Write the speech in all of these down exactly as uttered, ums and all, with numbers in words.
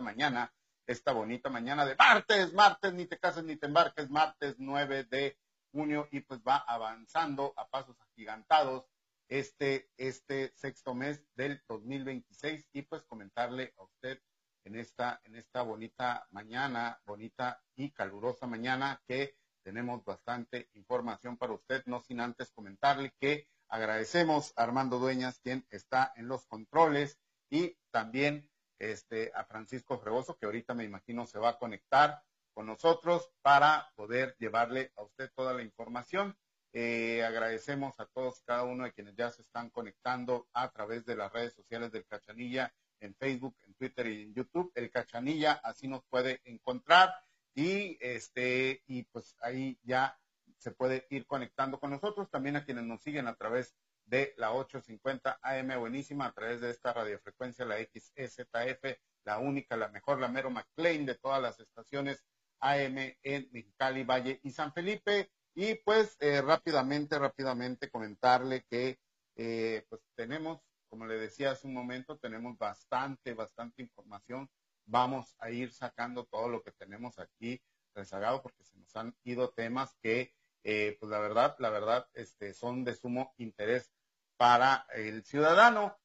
mañana, esta bonita mañana de martes, martes, ni te cases ni te embarques, martes nueve de junio, y pues va avanzando a pasos agigantados este, este sexto mes del dos mil veintiséis, y pues comentarle a usted en esta, en esta bonita mañana, bonita y calurosa mañana, que tenemos bastante información para usted, no sin antes comentarle que agradecemos a Armando Dueñas, quien está en los controles, y también este, a Francisco Fregoso, que ahorita me imagino se va a conectar con nosotros para poder llevarle a usted toda la información. Eh, agradecemos a todos, cada uno de quienes ya se están conectando a través de las redes sociales del Cachanilla, en Facebook, en Twitter y en YouTube. El Cachanilla, así nos puede encontrar, y este y pues ahí ya se puede ir conectando con nosotros. También a quienes nos siguen a través de la ochocientos cincuenta A M buenísima, a través de esta radiofrecuencia, la X E Z F, la única, la mejor, la mero McLean de todas las estaciones A M en Mexicali, Valle y San Felipe. Y pues eh, rápidamente, rápidamente comentarle que eh, pues tenemos, como le decía hace un momento, tenemos bastante, bastante información. Vamos a ir sacando todo lo que tenemos aquí rezagado, porque se nos han ido temas que, eh, pues la verdad, la verdad, este, son de sumo interés para el ciudadano.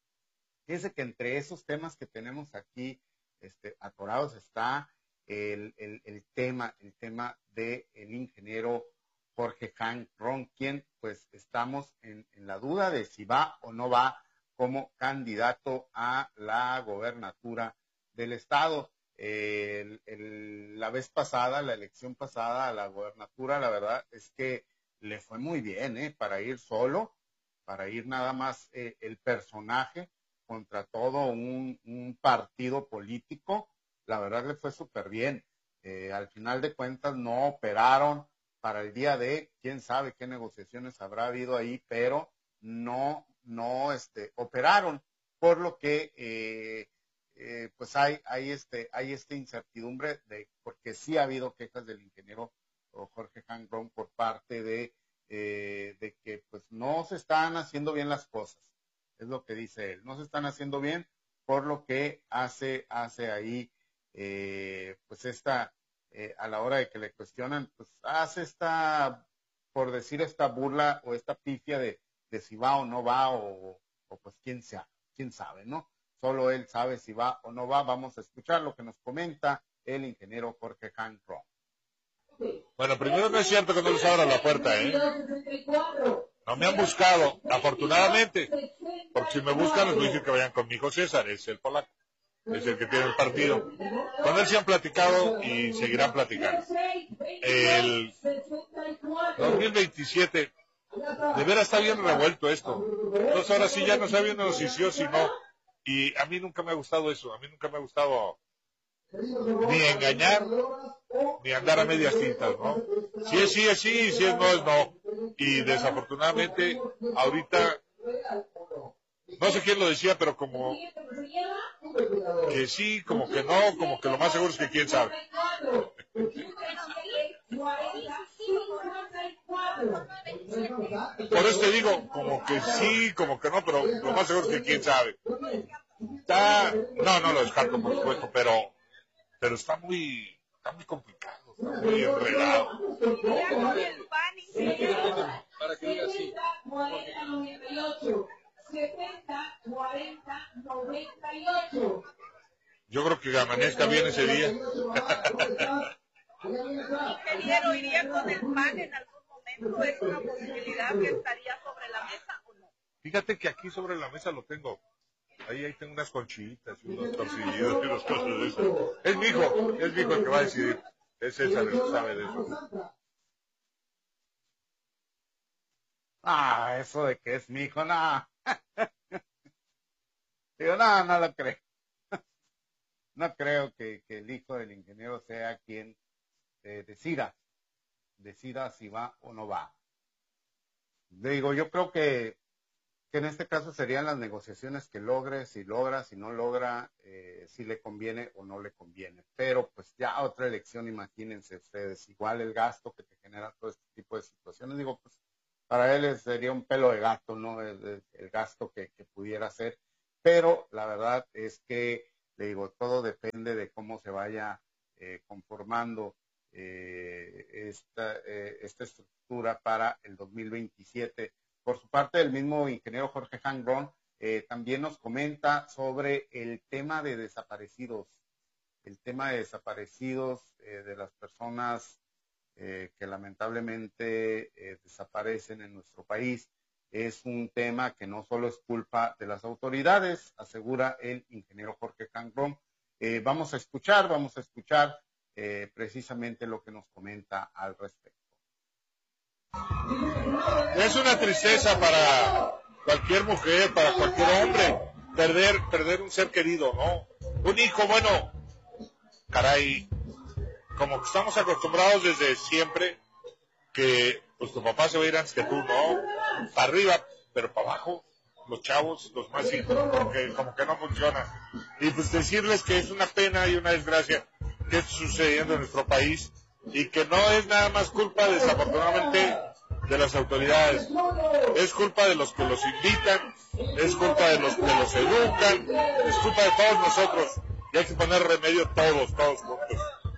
Fíjense que entre esos temas que tenemos aquí este, atorados está el, el, el tema, el tema del ingeniero Jorge Hank Ron, quien pues estamos en, en la duda de si va o no va como candidato a la gobernatura del estado. Eh, el, el, la vez pasada, la elección pasada a la gobernatura, la verdad es que le fue muy bien, ¿eh? Para ir solo, para ir nada más eh, el personaje contra todo un, un partido político, la verdad le fue súper bien. Eh, al final de cuentas no operaron para el día de, quién sabe qué negociaciones habrá habido ahí, pero no, no este, operaron, por lo que eh, eh, pues hay, hay, este, hay esta incertidumbre, de, porque sí ha habido quejas del ingeniero Jorge Hank Ron por parte de, eh, de que pues no se están haciendo bien las cosas, es lo que dice él, no se están haciendo bien, por lo que hace, hace ahí eh, pues esta, eh, a la hora de que le cuestionan, pues hace esta, por decir esta burla o esta pifia de, de si va o no va, o, o pues quién sabe, quién sabe, ¿no? Solo él sabe si va o no va. Vamos a escuchar lo que nos comenta el ingeniero Jorge Hank Ron. Bueno, primero no es cierto que no les abra la puerta, ¿eh? No me han buscado, afortunadamente, porque si me buscan les voy a decir que vayan con mi hijo César, es el polaco, es el que tiene el partido. Con él sí han platicado y seguirán platicando. El dos mil veintisiete, de veras está bien revuelto esto. Entonces ahora sí ya no sabiendo si sí o si no. Y a mí nunca me ha gustado eso, a mí nunca me ha gustado ni engañar, ni andar a medias tintas, ¿no? Si es sí, es sí, si es no, es no. Y desafortunadamente, ahorita, no sé quién lo decía, pero como que sí, como que no, como que lo más seguro es que quién sabe. Por eso te digo, como que sí, como que no, pero lo más seguro es que quién sabe. Está, no, no lo descarto, por supuesto, pero, pero está muy, está muy complicado, está muy enredado. Para que diga así. Yo creo que amanezca bien ese día. Ingeniero, ¿iría con el P A N en algún momento? ¿Es una posibilidad que estaría sobre la mesa o no? Fíjate que aquí sobre la mesa lo tengo. Ahí, ahí tengo unas conchitas y unos torcillitos y unas cosas de eso. Es mi hijo, es mi hijo el que va a decidir. Es César el que sabe de eso. Ah, eso de que es mi hijo, no. Digo, no, no lo creo. No creo que, que el hijo del ingeniero sea quien eh, decida, decida si va o no va. Digo, yo creo que, que en este caso serían las negociaciones que logre, si logra, si no logra, eh, si le conviene o no le conviene. Pero pues ya otra elección, imagínense ustedes, igual el gasto que te genera todo este tipo de situaciones, digo, pues para él sería un pelo de gato, ¿no? El, el, el gasto que, que pudiera hacer. Pero la verdad es que, le digo, todo depende depende de cómo se vaya eh, conformando eh, esta, eh, esta estructura para el dos mil veintisiete. Por su parte, el mismo ingeniero Jorge Hangrón eh, también nos comenta sobre el tema de desaparecidos, el tema de desaparecidos eh, de las personas eh, que lamentablemente eh, desaparecen en nuestro país. Es un tema que no solo es culpa de las autoridades, asegura el ingeniero Jorge Hangrón. Eh, vamos a escuchar, vamos a escuchar eh, precisamente lo que nos comenta al respecto. Es una tristeza para cualquier mujer, para cualquier hombre, perder, perder un ser querido, ¿no? Un hijo, bueno, caray, como que estamos acostumbrados desde siempre que pues tu papá se va a ir antes que tú, ¿no? Para arriba, pero para abajo, los chavos, los más hijos, como que, como que no funciona. Y pues decirles que es una pena y una desgracia que está sucediendo en nuestro país y que no es nada más culpa, desafortunadamente, de las autoridades. Es culpa de los que los invitan, es culpa de los que los educan, es culpa de todos nosotros. Y hay que poner remedio todos, todos juntos.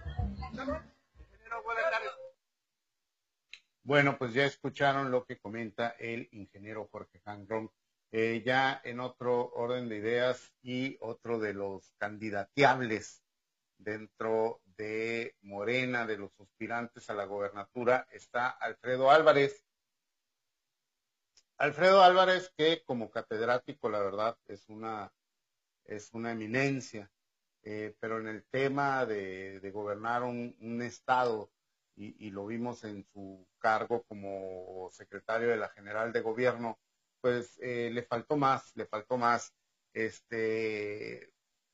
Bueno, pues ya escucharon lo que comenta el ingeniero Jorge Hangrón. Eh, ya en otro orden de ideas y otro de los candidateables dentro de Morena, de los aspirantes a la gobernatura, está Alfredo Álvarez. Alfredo Álvarez, que como catedrático, la verdad, es una, es una eminencia, eh, pero en el tema de, de gobernar un, un estado, y, y lo vimos en su cargo como secretario de la General de Gobierno, pues eh, le faltó más, le faltó más. Este,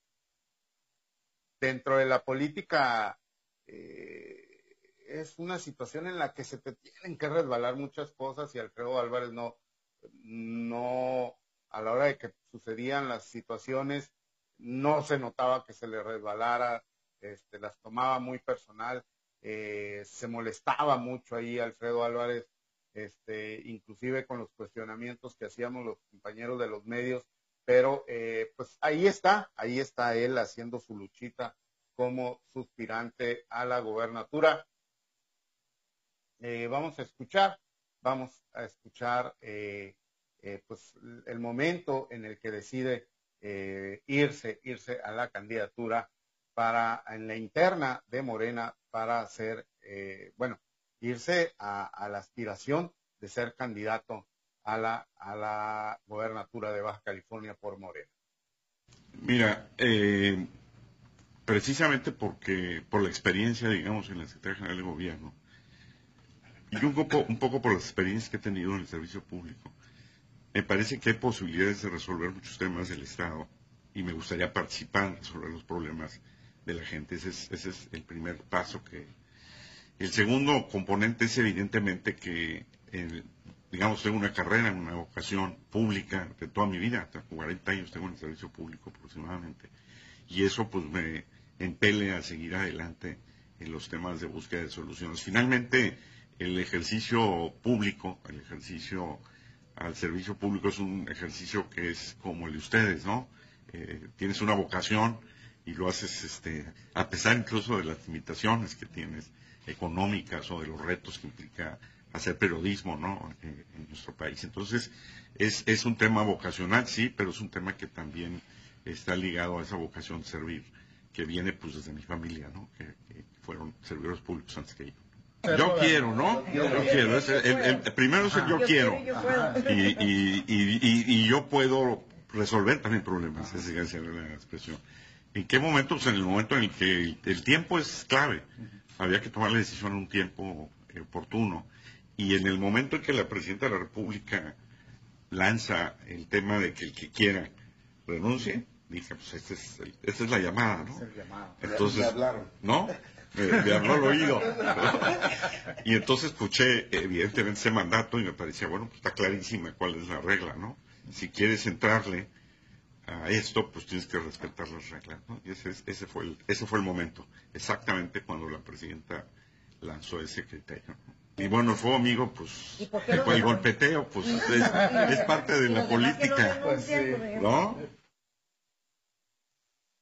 dentro de la política eh, es una situación en la que se te tienen que resbalar muchas cosas y Alfredo Álvarez no, no, a la hora de que sucedían las situaciones, no se notaba que se le resbalara, este, las tomaba muy personal. Eh, se molestaba mucho ahí Alfredo Álvarez, este, inclusive con los cuestionamientos que hacíamos los compañeros de los medios, pero eh, pues ahí está, ahí está él haciendo su luchita como suspirante a la gobernatura. Eh, vamos a escuchar, vamos a escuchar eh, eh, pues el momento en el que decide eh, irse, irse a la candidatura para en la interna de Morena para hacer, eh, bueno, irse a, a la aspiración de ser candidato a la, a la gobernatura de Baja California por Morena. Mira, eh, precisamente porque por la experiencia, digamos, en la Secretaría General de Gobierno, y un poco, un poco por las experiencias que he tenido en el servicio público, me parece que hay posibilidades de resolver muchos temas del Estado y me gustaría participar en resolver los problemas de la gente. Ese es, ese es el primer paso. Que el segundo componente es evidentemente que, el, digamos, tengo una carrera, una vocación pública de toda mi vida, hasta cuarenta años tengo en el servicio público aproximadamente, y eso pues me empele a seguir adelante en los temas de búsqueda de soluciones. Finalmente, el ejercicio público, el ejercicio al servicio público es un ejercicio que es como el de ustedes, ¿no? Eh, tienes una vocación y lo haces este, a pesar incluso de las limitaciones que tienes económicas o de los retos que implica hacer periodismo, ¿no? Eh, en nuestro país. Entonces, es, es un tema vocacional, sí, pero es un tema que también está ligado a esa vocación de servir, que viene pues desde mi familia, ¿no? Que, que fueron servidores públicos antes que yo. Yo quiero, ¿no? Yo quiero. Es el, el, el primero es el yo quiero. Y, y, y, y, y yo puedo resolver también problemas, esa es la expresión. ¿En qué momento? Pues en el momento en el que el, el tiempo es clave. Había que tomar la decisión en un tiempo eh, oportuno. Y en el momento en que la Presidenta de la República lanza el tema de que el que quiera renuncie, dije, pues esta es, el, esta es la llamada, ¿no? Entonces, ¿no? Me, me habló al oído, ¿no? Y entonces escuché evidentemente ese mandato y me parecía, bueno, pues está clarísima cuál es la regla, ¿no? Si quieres entrarle a esto, pues tienes que respetar las reglas, ¿no? Y ese, ese, fue, el, ese fue el momento, exactamente cuando la Presidenta lanzó ese criterio, ¿no? Y bueno, fue amigo, pues, no el golpeteo, pues es, es parte de la política, ¿no?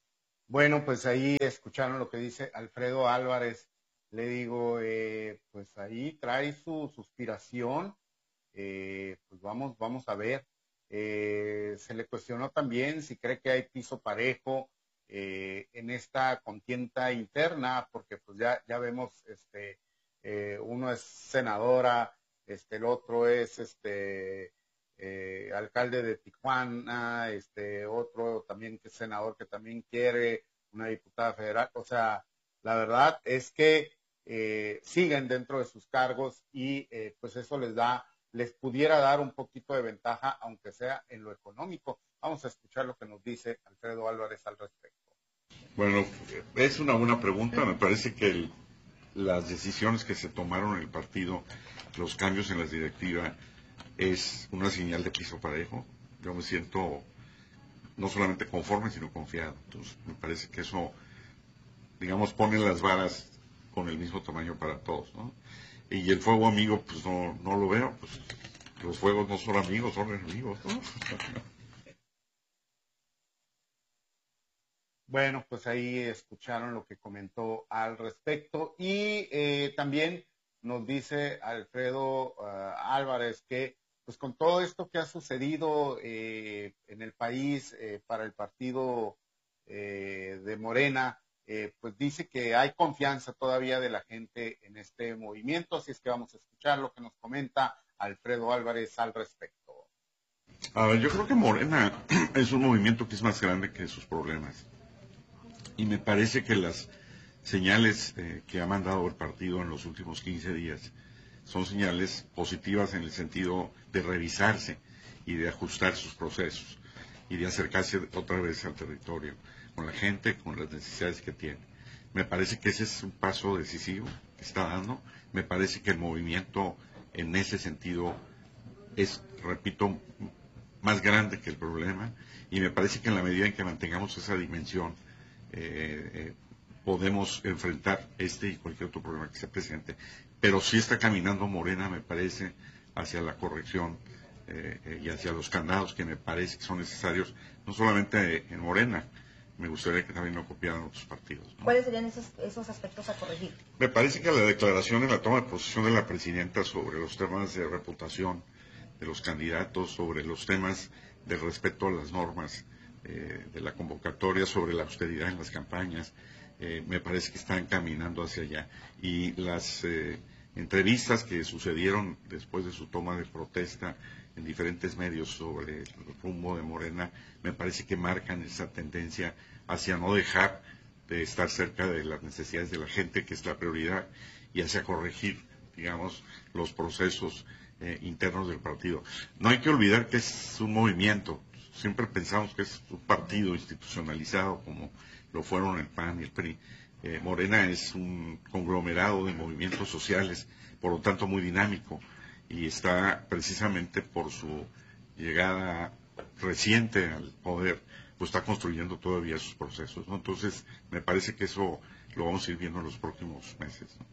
Bueno, pues ahí escucharon lo que dice Alfredo Álvarez. Le digo, eh, pues ahí trae su suspiración. Eh, pues vamos, vamos a ver. Eh, se le cuestionó también si cree que hay piso parejo eh, en esta contienda interna, porque pues ya, ya vemos, este, eh, uno es senadora, este, el otro es este eh, alcalde de Tijuana, este, otro también que es senador que también quiere una diputada federal. O sea, la verdad es que eh, siguen dentro de sus cargos y eh, pues eso les da les pudiera dar un poquito de ventaja, aunque sea en lo económico. Vamos a escuchar lo que nos dice Alfredo Álvarez al respecto. Bueno, es una buena pregunta. Me parece que el, las decisiones que se tomaron en el partido, los cambios en las directivas, es una señal de piso parejo. Yo me siento no solamente conforme, sino confiado. Entonces, me parece que eso, digamos, pone las varas con el mismo tamaño para todos, ¿no? Y el fuego amigo, pues no, no lo veo, pues los fuegos no son amigos, son enemigos, ¿no? Bueno, pues ahí escucharon lo que comentó al respecto y eh, también nos dice Alfredo uh, Álvarez que pues con todo esto que ha sucedido eh, en el país eh, para el partido eh, de Morena, eh, pues dice que hay confianza todavía de la gente en este movimiento, así es que vamos a escuchar lo que nos comenta Alfredo Álvarez al respecto. A ver, yo creo que Morena es un movimiento que es más grande que sus problemas. Y me parece que las señales eh, que ha mandado el partido en los últimos quince días son señales positivas en el sentido de revisarse y de ajustar sus procesos y de acercarse otra vez al territorio, con la gente, con las necesidades que tiene. Me parece que ese es un paso decisivo que está dando. Me parece que el movimiento en ese sentido es, repito, más grande que el problema, y me parece que en la medida en que mantengamos esa dimensión, eh, eh, podemos enfrentar este y cualquier otro problema que se presente. Pero sí está caminando Morena, me parece, hacia la corrección eh, eh, y hacia los candados que me parece que son necesarios, no solamente en Morena. Me gustaría que también lo copiaran otros partidos, ¿no? ¿Cuáles serían esos, esos aspectos a corregir? Me parece que la declaración en la toma de posesión de la presidenta sobre los temas de reputación de los candidatos, sobre los temas de respeto a las normas eh, de la convocatoria, sobre la austeridad en las campañas, eh, me parece que están caminando hacia allá. Y las eh, entrevistas que sucedieron después de su toma de protesta en diferentes medios sobre el rumbo de Morena, me parece que marcan esa tendencia hacia no dejar de estar cerca de las necesidades de la gente, que es la prioridad, y hacia corregir, digamos, los procesos eh, internos del partido. No hay que olvidar que es un movimiento. Siempre pensamos que es un partido institucionalizado, como lo fueron el P A N y el P R I. Eh, Morena es un conglomerado de movimientos sociales, por lo tanto muy dinámico, y está precisamente por su llegada reciente al poder, pues está construyendo todavía sus procesos, ¿no? Entonces, me parece que eso lo vamos a ir viendo en los próximos meses, ¿no?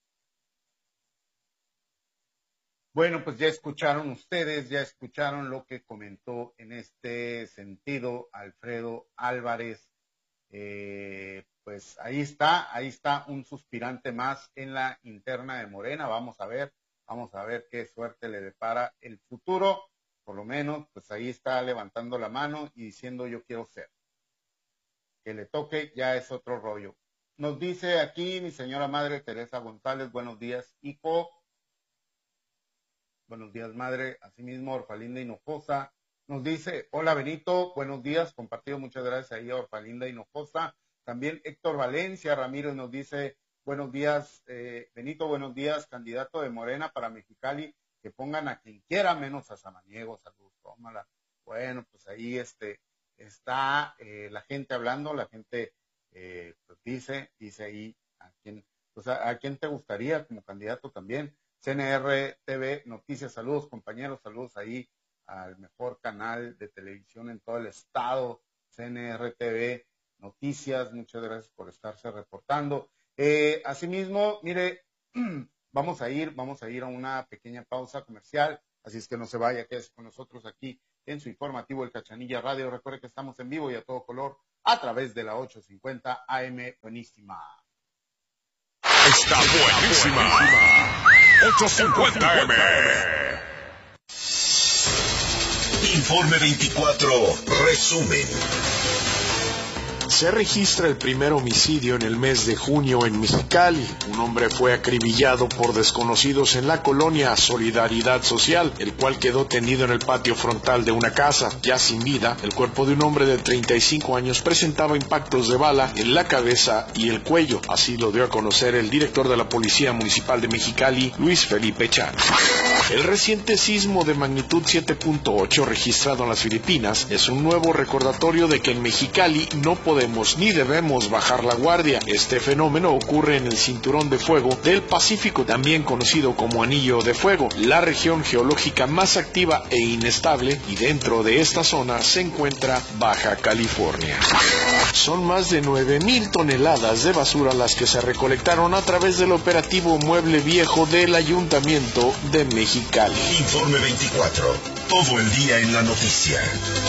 Bueno, pues ya escucharon ustedes, ya escucharon lo que comentó en este sentido Alfredo Álvarez. Eh, pues ahí está, ahí está un suspirante más en la interna de Morena. Vamos a ver, vamos a ver qué suerte le depara el futuro. Por lo menos, pues ahí está levantando la mano y diciendo yo quiero ser. Que le toque ya es otro rollo. Nos dice aquí mi señora madre Teresa González, buenos días, hijo. Buenos días, madre. Asimismo, Orfalinda Hinojosa nos dice, hola Benito, buenos días, compartido, muchas gracias ahí a Orfalinda Hinojosa. También Héctor Valencia Ramírez nos dice, buenos días, eh, Benito, buenos días, candidato de Morena para Mexicali, que pongan a quien quiera menos a Samaniego, saludos, tómala. Bueno, pues ahí este, está eh, la gente hablando, la gente eh, pues dice, dice ahí a quién, pues a, a quién te gustaría como candidato también. C N R T V Noticias, saludos compañeros, saludos ahí al mejor canal de televisión en todo el estado, C N R T V Noticias, muchas gracias por estarse reportando. Eh, asimismo, mire, vamos a ir, vamos a ir a una pequeña pausa comercial, así es que no se vaya, quédese con nosotros aquí en su informativo El Cachanilla Radio. Recuerde que estamos en vivo y a todo color a través de la ochocientos cincuenta A M. Buenísima. Está buenísima. ochocientos cincuenta A M. Informe veinticuatro, resumen. Se registra el primer homicidio en el mes de junio en Mexicali. Un hombre fue acribillado por desconocidos en la colonia Solidaridad Social, el cual quedó tendido en el patio frontal de una casa. Ya sin vida, el cuerpo de un hombre de treinta y cinco años presentaba impactos de bala en la cabeza y el cuello. Así lo dio a conocer el director de la Policía Municipal de Mexicali, Luis Felipe Chan. El reciente sismo de magnitud siete punto ocho registrado en las Filipinas es un nuevo recordatorio de que en Mexicali no podemos ni debemos bajar la guardia. Este fenómeno ocurre en el cinturón de fuego del Pacífico, también conocido como Anillo de Fuego, la región geológica más activa e inestable, y dentro de esta zona se encuentra Baja California. Son más de nueve mil toneladas de basura las que se recolectaron a través del operativo Mueble Viejo del Ayuntamiento de Mexicali. Informe veinticuatro, todo el día en la noticia.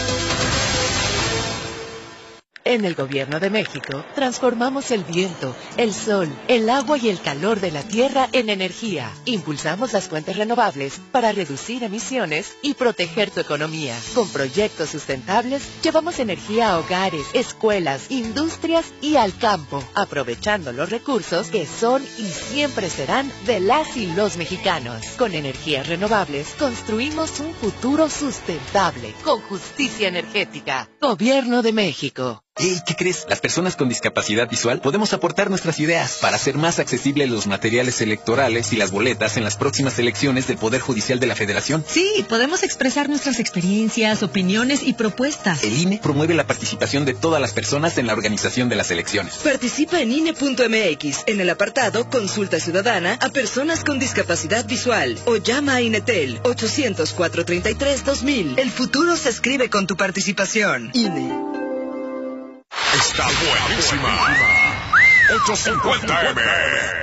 En el Gobierno de México, transformamos el viento, el sol, el agua y el calor de la tierra en energía. Impulsamos las fuentes renovables para reducir emisiones y proteger tu economía. Con proyectos sustentables, llevamos energía a hogares, escuelas, industrias y al campo, aprovechando los recursos que son y siempre serán de las y los mexicanos. Con energías renovables, construimos un futuro sustentable, con justicia energética. Gobierno de México. Hey, ¿qué crees? Las personas con discapacidad visual podemos aportar nuestras ideas para hacer más accesibles los materiales electorales y las boletas en las próximas elecciones del Poder Judicial de la Federación. Sí, podemos expresar nuestras experiencias, opiniones y propuestas. El I N E promueve la participación de todas las personas en la organización de las elecciones. Participa en I N E punto M X en el apartado Consulta Ciudadana a personas con discapacidad visual o llama a INETEL ochocientos, cuatrocientos treinta y tres, dos mil. El futuro se escribe con tu participación. I N E. Está buenísima. ochocientos cincuenta A M.